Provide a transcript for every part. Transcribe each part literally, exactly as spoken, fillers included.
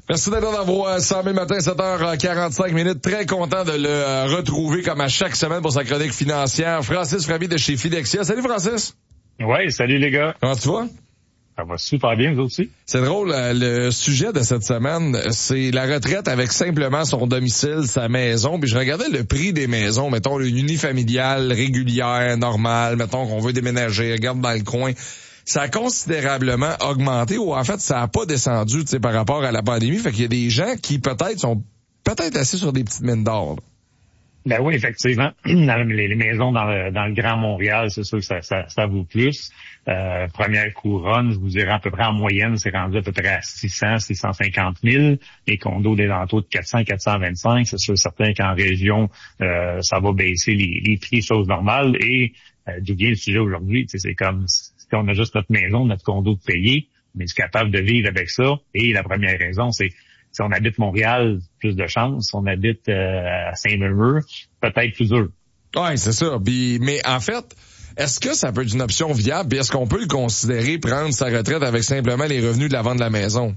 Merci d'être dans vos cent mille matin, sept heures quarante-cinq minutes. Très content de le retrouver comme à chaque semaine pour sa chronique financière. Francis Frappé de chez Fidexia. Salut Francis. Ouais, salut les gars. Comment tu vas? Ça va super bien, vous aussi. C'est drôle, le sujet de cette semaine, c'est la retraite avec simplement son domicile, sa maison. Puis je regardais le prix des maisons, mettons une unifamiliale, régulière, normale, mettons qu'on veut déménager, regarde dans le coin. Ça a considérablement augmenté ou en fait ça a pas descendu, tu sais, par rapport à la pandémie. Fait qu'il y a des gens qui peut-être sont peut-être assis sur des petites mines d'or. Ben oui, effectivement. Les maisons dans le, dans le Grand Montréal, c'est sûr que ça, ça, ça vaut plus. Euh, première couronne, je vous dirais à peu près en moyenne, c'est rendu à peu près à six cents, six cent cinquante mille. Les condos des alentours de quatre cents, quatre cent vingt-cinq. C'est sûr certain qu'en région, euh, ça va baisser les, les prix, chose normale. Et euh, d'où vient le sujet aujourd'hui, tu sais, c'est comme si on a juste notre maison, notre condo de payer, mais est capable de vivre avec ça. Et la première raison, c'est si on habite Montréal, plus de chance. Si on habite euh, à Saint-Murmure, peut-être plus dur. Oui, c'est ça. Puis, mais en fait, est-ce que ça peut être une option viable? Puis est-ce qu'on peut le considérer prendre sa retraite avec simplement les revenus de la vente de la maison?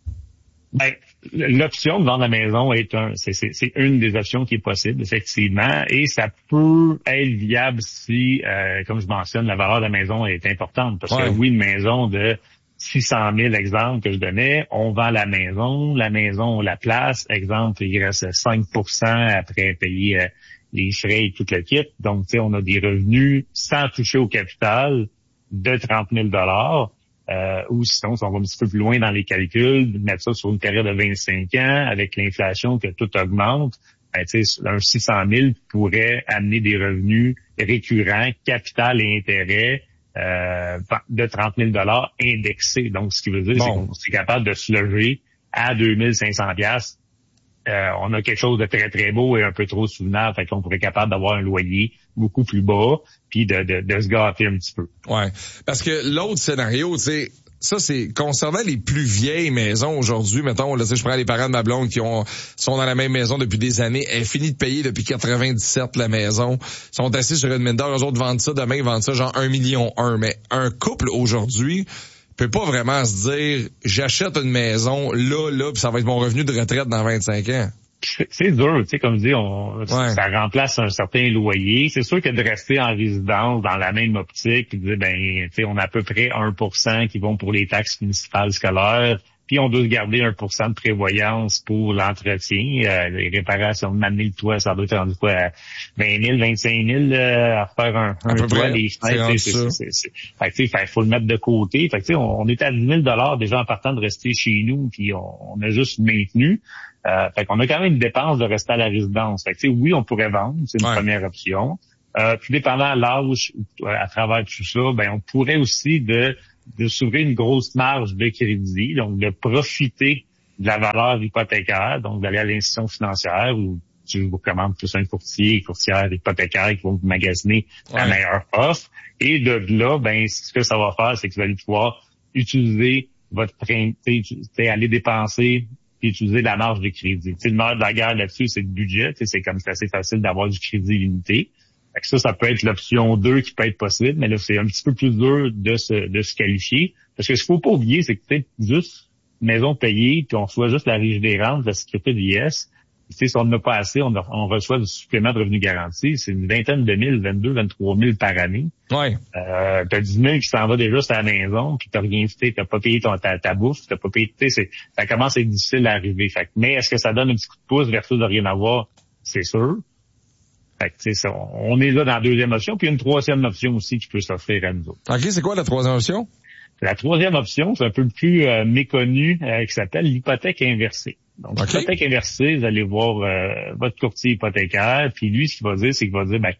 Ben, l'option de vendre la maison est un, c'est, c'est, c'est une des options qui est possible, effectivement, et ça peut être viable si, euh, comme je mentionne, la valeur de la maison est importante. Parce ouais. que oui, une maison de six cent mille, exemple, que je donnais, on vend la maison, la maison, on la place, exemple, il reste cinq pour cent après payer euh, les frais et tout le kit. Donc, tu sais, on a des revenus sans toucher au capital de trente mille dollars. Euh, ou sinon, si on va un petit peu plus loin dans les calculs, mettre ça sur une période de vingt-cinq ans, avec l'inflation que tout augmente, ben, tu sais, un six cent mille pourrait amener des revenus récurrents, capital et intérêt, euh, de trente mille dollars indexés. Donc, ce qui veut dire, bon. c'est qu'on est capable de se loger à deux mille cinq cents dollars. Euh, on a quelque chose de très, très beau et un peu trop souvenable. Fait qu'on pourrait être capable d'avoir un loyer beaucoup plus bas puis de, de, de se gâter un petit peu. Ouais. Parce que l'autre scénario, tu sais, ça, c'est concernant les plus vieilles maisons aujourd'hui, mettons, là, tu sais, je prends les parents de ma blonde qui ont sont dans la même maison depuis des années, elle finit de payer depuis quatre-vingt-dix-sept la maison, sont assis sur une mine d'or, eux autres vendent ça, demain ils vendent ça genre un million un. Mais un couple aujourd'hui peut pas vraiment se dire j'achète une maison là, là, puis ça va être mon revenu de retraite dans vingt-cinq ans. C'est dur, tu sais, comme dit, on, ouais. ça remplace un certain loyer. C'est sûr que de rester en résidence dans la même optique, puis de dire, ben, tu sais, on a à peu près un pour cent qui vont pour les taxes municipales scolaires, puis on doit garder un pour cent de prévoyance pour l'entretien, euh, les réparations, m'amener le toit, ça doit être rendu quoi, à vingt mille, vingt-cinq mille euh, à faire un, un toit, près, les fenêtres, c'est, c'est, c'est, c'est, fait que tu sais, faut le mettre de côté. Fait que tu sais, on, on est à dix mille dollars déjà en partant de rester chez nous, puis on, on a juste maintenu. Euh, fait qu'on a quand même une dépense de rester à la résidence. Fait que, tu sais, oui, on pourrait vendre, c'est une ouais. première option. Euh, puis dépendant de l'âge, à travers tout ça, ben on pourrait aussi de, de s'ouvrir une grosse marge de crédit, donc de profiter de la valeur hypothécaire, donc d'aller à l'institution financière où tu vous commandes plus un courtier, courtière hypothécaire qui vont vous magasiner ouais. la meilleure offre. Et de là, ben ce que ça va faire, c'est que vous allez pouvoir utiliser votre train, tu sais, aller dépenser et utiliser la marge de crédit. Tu sais, le nerf de la guerre là-dessus, c'est le budget. Tu sais, c'est comme c'est assez facile d'avoir du crédit limité. Fait que ça, ça peut être l'option deux qui peut être possible, mais là, c'est un petit peu plus dur de se, de se qualifier. Parce que ce qu'il faut pas oublier, c'est que tu sais, juste maison payée, puis on reçoit juste la régie des rentes, la sécurité de l'I S. Tu sais, si on n'a pas assez, on, on reçoit du supplément de revenu garanti. C'est une vingtaine de mille, vingt-deux, vingt-trois mille par année. Ouais. Euh, t'as dix mille qui s'en va déjà sur la maison, puis t'as rien fait, t'as pas payé ton, ta, ta bouffe, t'as pas payé, tu sais, ça commence à être difficile à arriver. Fait que, mais est-ce que ça donne un petit coup de pouce versus de rien avoir? C'est sûr. Fait que, tu sais, on est là dans la deuxième option, puis il y a une troisième option aussi qui peut s'offrir à nous autres. OK, c'est quoi la troisième option? La troisième option, c'est un peu plus euh, méconnu, euh, qui s'appelle l'hypothèque inversée. Donc, okay. L'hypothèque inversée, vous allez voir euh, votre courtier hypothécaire, puis lui, ce qu'il va dire, c'est qu'il va dire, ben,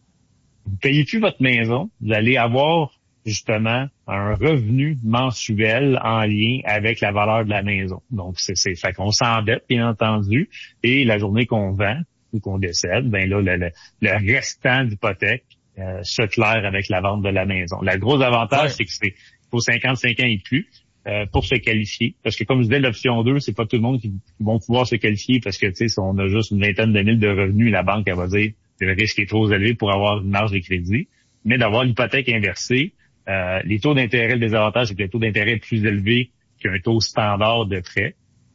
vous payez plus votre maison, vous allez avoir justement un revenu mensuel en lien avec la valeur de la maison. Donc, c'est, c'est fait qu'on s'endette, bien entendu, et la journée qu'on vend ou qu'on décède, ben là, le, le, le restant d'hypothèque euh, se claire avec la vente de la maison. Le gros avantage, ouais. c'est que c'est faut cinquante-cinq ans et plus. Euh, pour se qualifier. Parce que comme je disais, l'option deux, c'est pas tout le monde qui, qui vont pouvoir se qualifier parce que, tu sais, si on a juste une vingtaine de mille de revenus, la banque, elle va dire que le risque est trop élevé pour avoir une marge de crédit. Mais d'avoir l'hypothèque inversée, euh, les taux d'intérêt, le désavantage, c'est que le taux d'intérêt est plus élevé qu'un taux standard de prêt.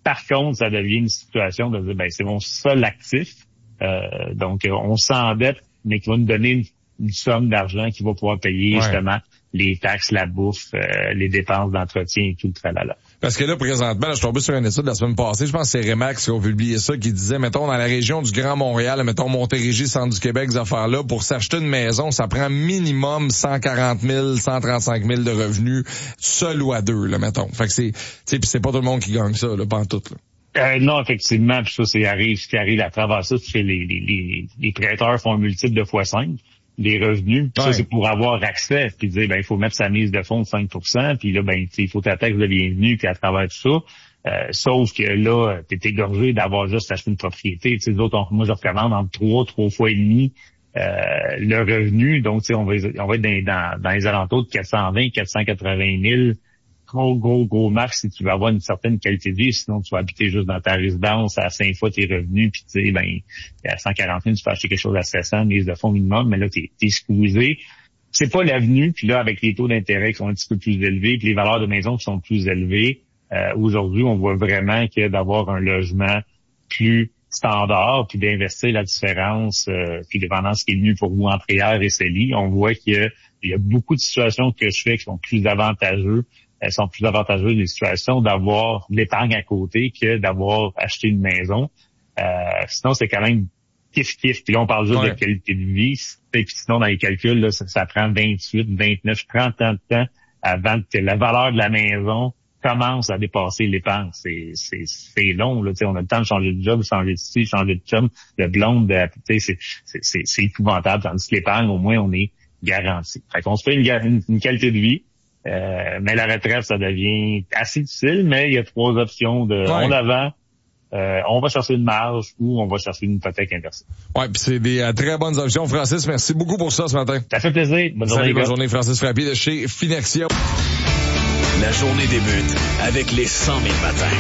Par contre, ça devient une situation de dire, ben c'est mon seul actif, euh, donc on s'endette, mais qui va nous donner une, une somme d'argent qui va pouvoir payer ouais. justement les taxes, la bouffe, euh, les dépenses d'entretien et tout le tralala. Parce que là, présentement, là, je suis tombé sur une étude la semaine passée, je pense que c'est Remax qui a publié ça, qui disait, mettons, dans la région du Grand Montréal, mettons, Montérégie, centre du Québec, ces affaires-là, pour s'acheter une maison, ça prend minimum cent quarante mille, cent trente-cinq mille de revenus, seul ou à deux, là, mettons. Fait que c'est, tu sais, pis c'est pas tout le monde qui gagne ça, là, pantoute, là. Euh, non, effectivement, puis ça, c'est arrive, ce qui arrive à travers ça, c'est que les, les, les, les prêteurs font un multiple de fois cinq. Des revenus, puis ouais. ça, c'est pour avoir accès, puis dire, ben, il faut mettre sa mise de fonds de cinq pour cent, puis là, ben, il faut ta taxe de bienvenue, puis à travers tout ça, euh, sauf que là, t'es égorgé d'avoir juste acheté une propriété, tu sais, d'autres, on, moi, je recommande entre trois, trois fois et demi, euh, le revenu, donc, tu sais, on va, on va être dans, dans, dans les alentours de quatre cent vingt, quatre cent quatre-vingt mille, gros, gros, gros max si tu veux avoir une certaine qualité de vie, sinon tu vas habiter juste dans ta résidence à cinq fois tes revenus, puis tu sais, ben, à cent quarante mille, tu peux acheter quelque chose à sept cents, mise de fonds minimum, mais là, t'es, t'es squeezé. C'est pas l'avenue, puis là, avec les taux d'intérêt qui sont un petit peu plus élevés, puis les valeurs de maison qui sont plus élevées, euh, aujourd'hui, on voit vraiment que d'avoir un logement plus standard, puis d'investir la différence, euh, puis dépendant ce qui est mieux pour vous entre hier et C E L I, on voit qu'il y a beaucoup de situations que je fais qui sont plus avantageuses. Elles sont plus avantageuses des situations d'avoir de l'épargne à côté que d'avoir acheté une maison. Euh, sinon, c'est quand même kiff-kiff. Puis là, on parle juste ouais. de qualité de vie. Et puis sinon, dans les calculs, là, ça, ça prend vingt-huit, vingt-neuf, trente ans de temps avant que la valeur de la maison commence à dépasser l'épargne. C'est, c'est, c'est long, là. Tu sais, on a le temps de changer de job, changer de style, changer de chum, de blonde, de, tu sais, c'est, c'est, c'est, c'est épouvantable. Tandis que l'épargne, au moins, on est garanti. Fait qu'on se fait une, une, une qualité de vie. Euh, mais la retraite, ça devient assez difficile, mais il y a trois options de ouais. on l'avant, euh, on va chercher une marge ou on va chercher une hypothèque inversée. Ouais, puis c'est des euh, très bonnes options. Francis, merci beaucoup pour ça ce matin. Ça fait plaisir. Bonne Salut, journée. Bonne journée, Francis Frappier de chez Finexio. La journée débute avec les cent mille matins.